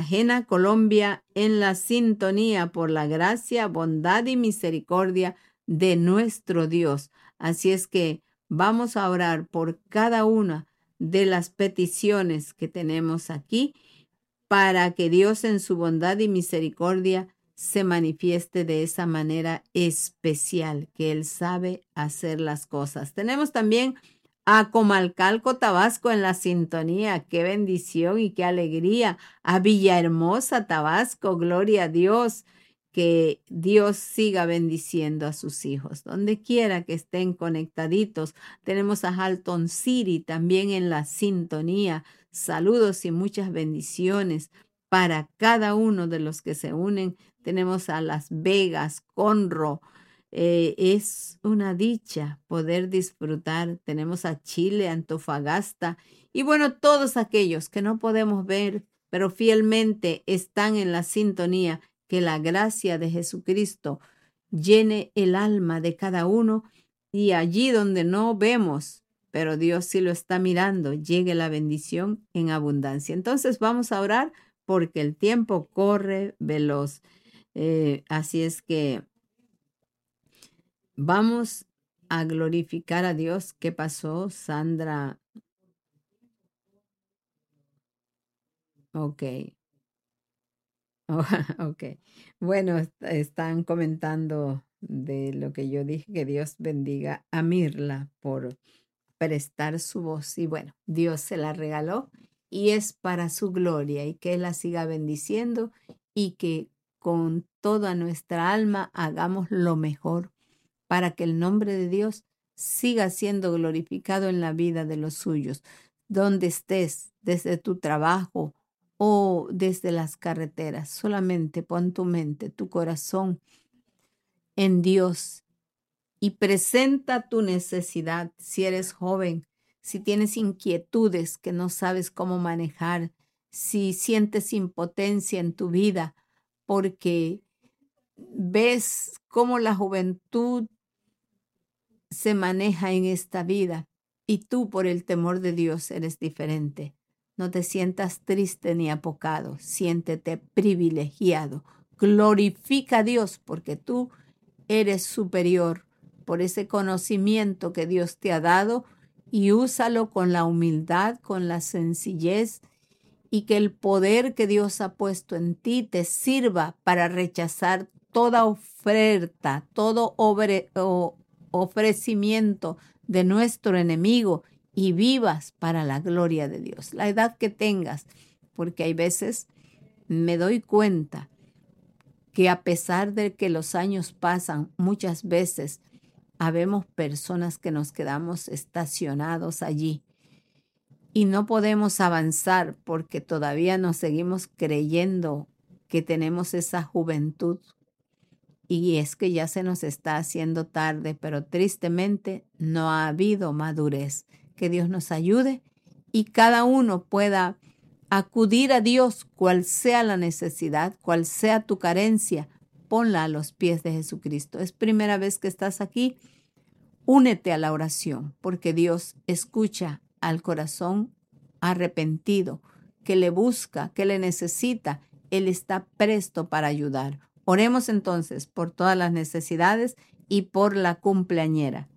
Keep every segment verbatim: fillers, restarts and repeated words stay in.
Cartagena, Colombia, en la sintonía por la gracia, bondad y misericordia de nuestro Dios. Así es que vamos a orar por cada una de las peticiones que tenemos aquí para que Dios en su bondad y misericordia se manifieste de esa manera especial, que Él sabe hacer las cosas. Tenemos también a Comalcalco, Tabasco, en la sintonía. Qué bendición y qué alegría. A Villahermosa, Tabasco, gloria a Dios. Que Dios siga bendiciendo a sus hijos, donde quiera que estén conectaditos. Tenemos a Halton City también en la sintonía. Saludos y muchas bendiciones para cada uno de los que se unen. Tenemos a Las Vegas, Conroe. Eh, es una dicha poder disfrutar. Tenemos a Chile, Antofagasta y bueno, todos aquellos que no podemos ver, pero fielmente están en la sintonía. Que la gracia de Jesucristo llene el alma de cada uno y allí donde no vemos, pero Dios sí lo está mirando, llegue la bendición en abundancia. Entonces vamos a orar porque el tiempo corre veloz. Eh, así es que vamos a glorificar a Dios. ¿Qué pasó, Sandra? Ok. Oh, ok. Bueno, est- están comentando de lo que yo dije, que Dios bendiga a Mirla por prestar su voz. Y bueno, Dios se la regaló y es para su gloria y que Él la siga bendiciendo y que con toda nuestra alma hagamos lo mejor para que el nombre de Dios siga siendo glorificado en la vida de los suyos. Donde estés, desde tu trabajo o desde las carreteras, solamente pon tu mente, tu corazón en Dios y presenta tu necesidad. Si eres joven, si tienes inquietudes que no sabes cómo manejar, si sientes impotencia en tu vida porque ves cómo la juventud se maneja en esta vida y tú por el temor de Dios eres diferente. No te sientas triste ni apocado, siéntete privilegiado. Glorifica a Dios porque tú eres superior por ese conocimiento que Dios te ha dado y úsalo con la humildad, con la sencillez y que el poder que Dios ha puesto en ti te sirva para rechazar toda oferta, todo obre, o, ofrecimiento de nuestro enemigo y vivas para la gloria de Dios. La edad que tengas, porque hay veces me doy cuenta que a pesar de que los años pasan, muchas veces habemos personas que nos quedamos estacionados allí y no podemos avanzar porque todavía nos seguimos creyendo que tenemos esa juventud. Y es que ya se nos está haciendo tarde, pero tristemente no ha habido madurez. Que Dios nos ayude y cada uno pueda acudir a Dios, cual sea la necesidad, cual sea tu carencia, ponla a los pies de Jesucristo. Es primera vez que estás aquí, únete a la oración, porque Dios escucha al corazón arrepentido, que le busca, que le necesita. Él está presto para ayudar. Oremos entonces por todas las necesidades y por la cumpleañera.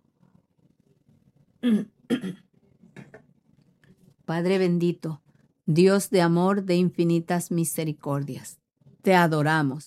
Padre bendito, Dios de amor, de infinitas misericordias, te adoramos.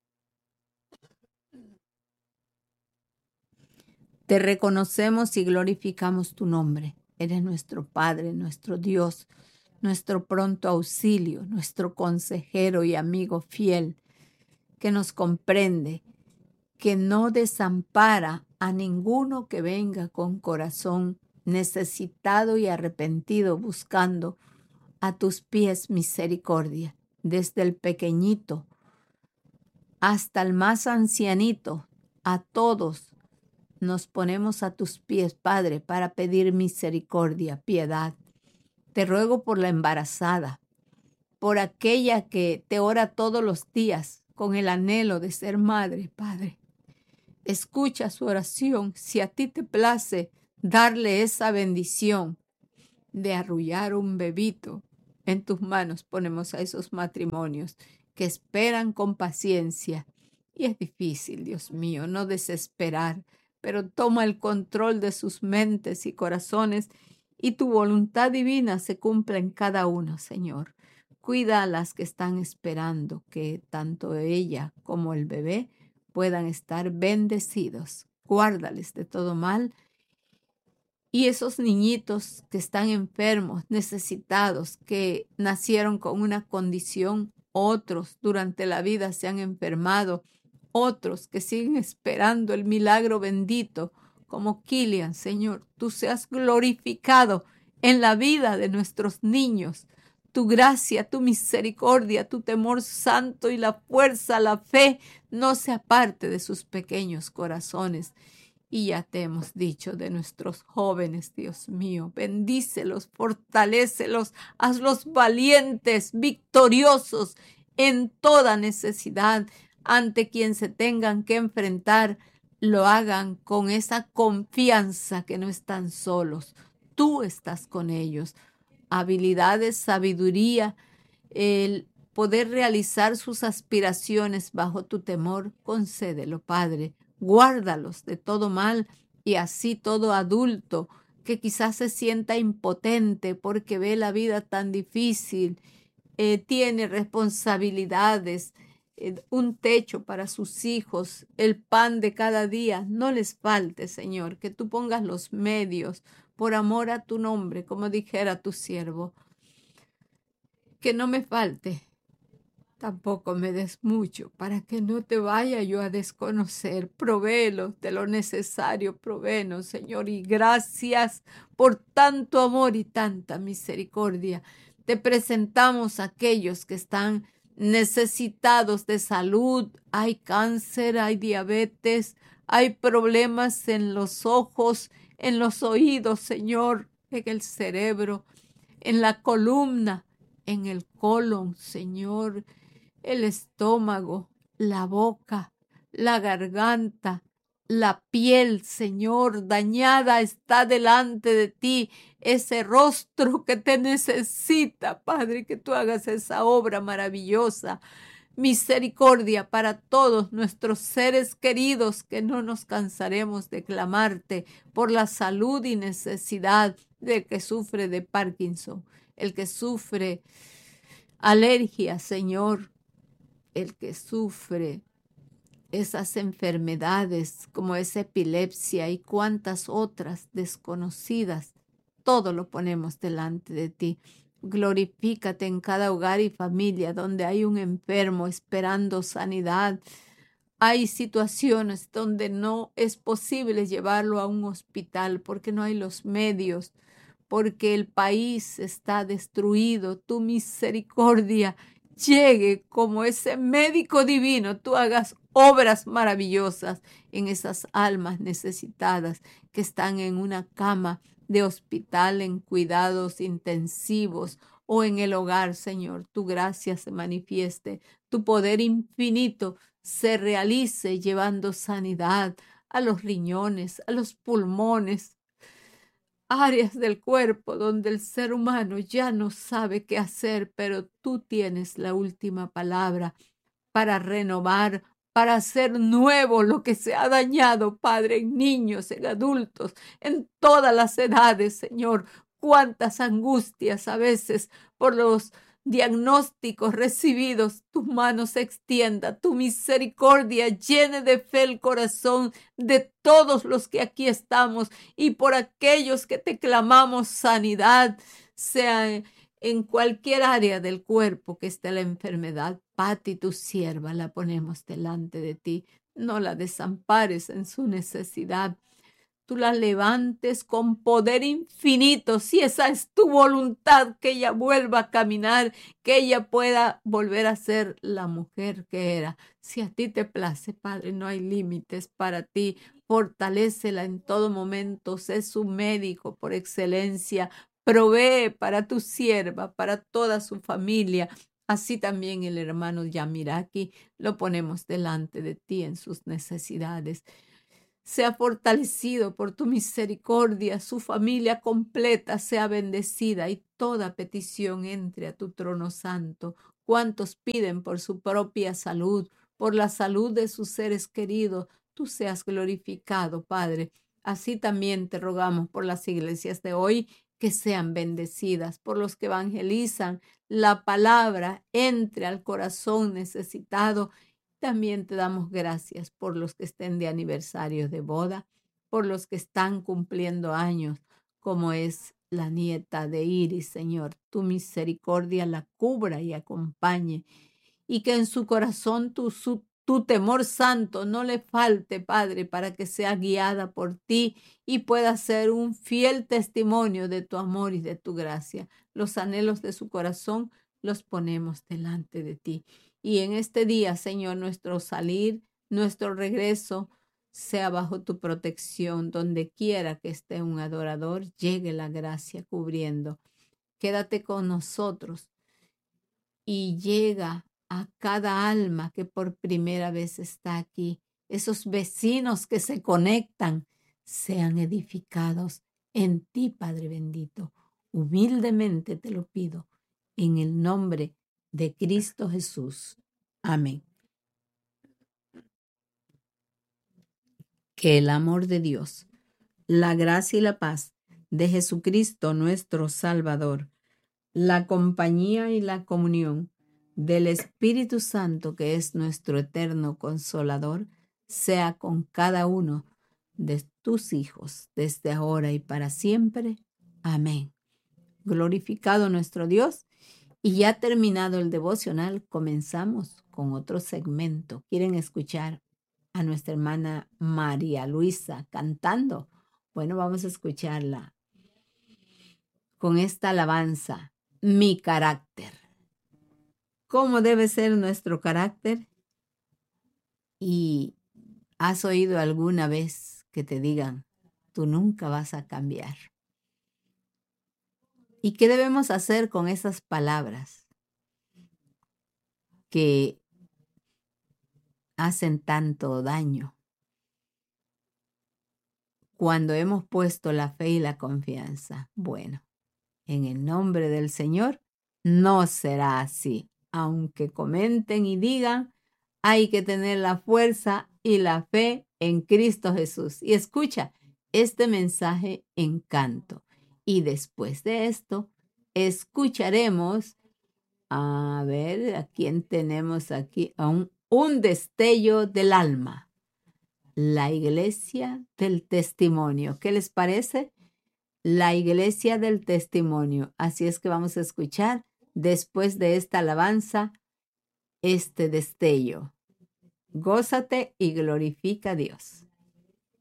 Te reconocemos y glorificamos tu nombre. Eres nuestro Padre, nuestro Dios, nuestro pronto auxilio, nuestro consejero y amigo fiel, que nos comprende, que no desampara a ninguno que venga con corazón necesitado y arrepentido buscando a tus pies misericordia, desde el pequeñito hasta el más ancianito, a todos nos ponemos a tus pies, Padre, para pedir misericordia, piedad. Te ruego por la embarazada, por aquella que te ora todos los días con el anhelo de ser madre, Padre. Escucha su oración, si a ti te place darle esa bendición de arrullar un bebito, En tus manos ponemos a esos matrimonios que esperan con paciencia. Y es difícil, Dios mío, no desesperar, pero toma el control de sus mentes y corazones y tu voluntad divina se cumpla en cada uno, Señor. Cuida a las que están esperando que tanto ella como el bebé puedan estar bendecidos. Guárdales de todo mal. Y esos niñitos que están enfermos, necesitados, que nacieron con una condición, otros durante la vida se han enfermado, otros que siguen esperando el milagro bendito, como Kilian, Señor, tú seas glorificado en la vida de nuestros niños. Tu gracia, tu misericordia, tu temor santo y la fuerza, la fe, no se aparte de sus pequeños corazones. Y ya te hemos dicho de nuestros jóvenes, Dios mío, bendícelos, fortalécelos, hazlos valientes, victoriosos en toda necesidad, ante quien se tengan que enfrentar, lo hagan con esa confianza que no están solos. Tú estás con ellos. Habilidades, sabiduría, el poder realizar sus aspiraciones bajo tu temor, concédelo, Padre. Guárdalos de todo mal y así todo adulto que quizás se sienta impotente porque ve la vida tan difícil, eh, tiene responsabilidades, eh, un techo para sus hijos, el pan de cada día, no les falte, Señor, que tú pongas los medios por amor a tu nombre, como dijera tu siervo, que no me falte. Tampoco me des mucho para que no te vaya yo a desconocer. Provéelos de lo necesario, provéenos, Señor, y gracias por tanto amor y tanta misericordia. Te presentamos a aquellos que están necesitados de salud. Hay cáncer, hay diabetes, hay problemas en los ojos, en los oídos, Señor, en el cerebro, en la columna, en el colon, Señor, el estómago, la boca, la garganta, la piel, Señor, dañada está delante de ti, ese rostro que te necesita, Padre, que tú hagas esa obra maravillosa. Misericordia para todos nuestros seres queridos, que no nos cansaremos de clamarte por la salud y necesidad del que sufre de Parkinson, el que sufre alergia, Señor, el que sufre esas enfermedades como esa epilepsia y cuantas otras desconocidas. Todo lo ponemos delante de ti. Glorifícate en cada hogar y familia donde hay un enfermo esperando sanidad. Hay situaciones donde no es posible llevarlo a un hospital porque no hay los medios, porque el país está destruido. Tu misericordia llegue como ese médico divino. Tú hagas obras maravillosas en esas almas necesitadas que están en una cama de hospital, en cuidados intensivos o en el hogar, Señor. Tu gracia se manifieste, tu poder infinito se realice llevando sanidad a los riñones, a los pulmones, áreas del cuerpo donde el ser humano ya no sabe qué hacer, pero tú tienes la última palabra para renovar, para hacer nuevo lo que se ha dañado, Padre, en niños, en adultos, en todas las edades, Señor. Cuántas angustias a veces por los diagnósticos recibidos, tu mano se extienda, tu misericordia llene de fe el corazón de todos los que aquí estamos y por aquellos que te clamamos sanidad, sea en cualquier área del cuerpo que esté la enfermedad. Pati, tu sierva, la ponemos delante de ti. No la desampares en su necesidad. Tú la levantes con poder infinito, si esa es tu voluntad, que ella vuelva a caminar, que ella pueda volver a ser la mujer que era. Si a ti te place, Padre, no hay límites para ti. Fortalécela en todo momento, sé su médico por excelencia. Provee para tu sierva, para toda su familia. Así también el hermano Yamiraki lo ponemos delante de ti en sus necesidades. sea fortalecido por tu misericordia, su familia completa sea bendecida y toda petición entre a tu trono santo. Cuantos piden por su propia salud, por la salud de sus seres queridos, tú seas glorificado, Padre. Así también te rogamos por las iglesias de hoy, que sean bendecidas, por los que evangelizan la palabra, entre al corazón necesitado. También te damos gracias por los que estén de aniversario de boda, por los que están cumpliendo años, como es la nieta de Iris, Señor. Tu misericordia la cubra y acompañe, y que en su corazón tu, su, tu temor santo no le falte, Padre, para que sea guiada por ti y pueda ser un fiel testimonio de tu amor y de tu gracia. Los anhelos de su corazón los ponemos delante de ti. Y en este día, Señor, nuestro salir, nuestro regreso, sea bajo tu protección. Donde quiera que esté un adorador, llegue la gracia cubriendo. Quédate con nosotros y llega a cada alma que por primera vez está aquí. Esos vecinos que se conectan, sean edificados en ti, Padre bendito. Humildemente te lo pido, en el nombre de Cristo Jesús. Amén. Que el amor de Dios, la gracia y la paz de Jesucristo nuestro Salvador, la compañía y la comunión del Espíritu Santo, que es nuestro eterno consolador, sea con cada uno de tus hijos, desde ahora y para siempre. Amén. Glorificado nuestro Dios. Y ya terminado el devocional, comenzamos con otro segmento. ¿Quieren escuchar a nuestra hermana María Luisa cantando? Bueno, vamos a escucharla con esta alabanza, Mi carácter. ¿Cómo debe ser nuestro carácter? ¿Y has oído alguna vez que te digan, tú nunca vas a cambiar? ¿Y qué debemos hacer con esas palabras que hacen tanto daño cuando hemos puesto la fe y la confianza? Bueno, en el nombre del Señor no será así. Aunque comenten y digan, hay que tener la fuerza y la fe en Cristo Jesús. Y escucha este mensaje en canto. Y después de esto, escucharemos, a ver, ¿a quién tenemos aquí? A un, un destello del alma. La iglesia del testimonio. ¿Qué les parece? La iglesia del testimonio. Así es que vamos a escuchar después de esta alabanza este destello. Gózate y glorifica a Dios.